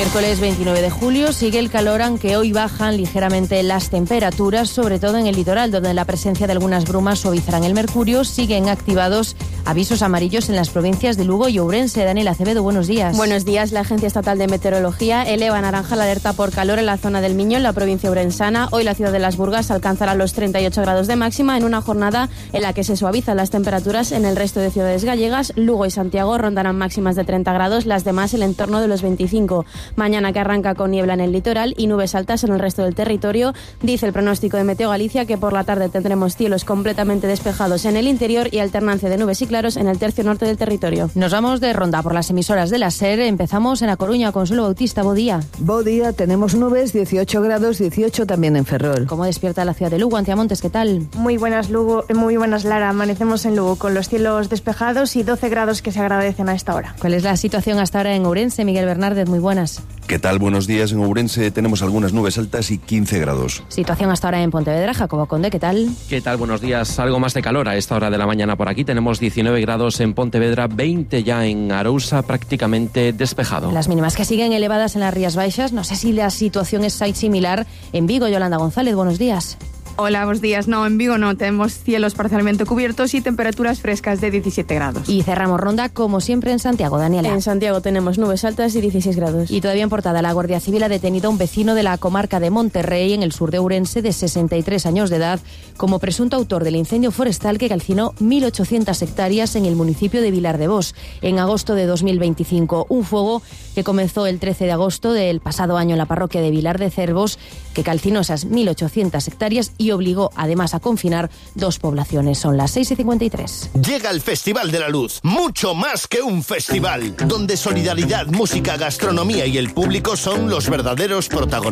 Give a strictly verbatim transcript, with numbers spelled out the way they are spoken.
Miércoles veintinueve de julio sigue el calor, aunque hoy bajan ligeramente las temperaturas, sobre todo en el litoral, donde la presencia de algunas brumas suavizarán el mercurio. Siguen activados avisos amarillos en las provincias de Lugo y Ourense. Daniel Acevedo, buenos días. Buenos días. La Agencia Estatal de Meteorología eleva a naranja la alerta por calor en la zona del Miño, en la provincia ourensana. Hoy la ciudad de Las Burgas alcanzará los treinta y ocho grados de máxima en una jornada en la que se suavizan las temperaturas en el resto de ciudades gallegas. Lugo y Santiago rondarán máximas de treinta grados, las demás el entorno de los veinticinco. Mañana, que arranca con niebla en el litoral y nubes altas en el resto del territorio. Dice el pronóstico de Meteo Galicia que por la tarde tendremos cielos completamente despejados en el interior y alternancia de nubes y claros en el tercio norte del territorio. Nos vamos de ronda por las emisoras de la SER. Empezamos en A Coruña. Consuelo Bautista, bo día. Bo día, tenemos nubes, dieciocho grados, dieciocho también en Ferrol. ¿Cómo despierta la ciudad de Lugo? Antiamontes, ¿qué tal? Muy buenas, Lugo, muy buenas, Lara. Amanecemos en Lugo con los cielos despejados y doce grados que se agradecen a esta hora. ¿Cuál es la situación hasta ahora en Ourense? Miguel Bernárdez, muy buenas. ¿Qué tal? Buenos días. En Ourense tenemos algunas nubes altas y quince grados. Situación hasta ahora en Pontevedra. Jacobo Conde, ¿qué tal? ¿Qué tal? Buenos días. Algo más de calor a esta hora de la mañana por aquí. Tenemos diecinueve grados en Pontevedra, veinte ya en Arousa, prácticamente despejado. Las mínimas que siguen elevadas en las Rías Baixas. No sé si la situación es similar en Vigo. Yolanda González, buenos días. Hola, buenos días. No, en Vigo no. Tenemos cielos parcialmente cubiertos y temperaturas frescas de diecisiete grados. Y cerramos ronda, como siempre, en Santiago. Daniela. En Santiago tenemos nubes altas y dieciséis grados. Y todavía en Portada, la Guardia Civil ha detenido a un vecino de la comarca de Monterrey, en el sur de Ourense, de sesenta y tres años de edad, como presunto autor del incendio forestal que calcinó mil ochocientas hectáreas en el municipio de Vilar de Bos en agosto de dos mil veinticinco. Un fuego que comenzó el trece de agosto del pasado año en la parroquia de Vilar de Cervos, que calcinó esas mil ochocientas hectáreas y obligó además a confinar dos poblaciones. Son las seis y cincuenta y tres. Llega el Festival de la Luz, mucho más que un festival, donde solidaridad, música, gastronomía y el público son los verdaderos protagonistas.